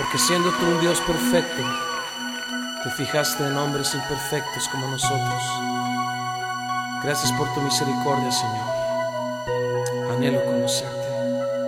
porque siendo tú un Dios perfecto, te fijaste en hombres imperfectos como nosotros. Gracias por tu misericordia, Señor. Anhelo conocerte.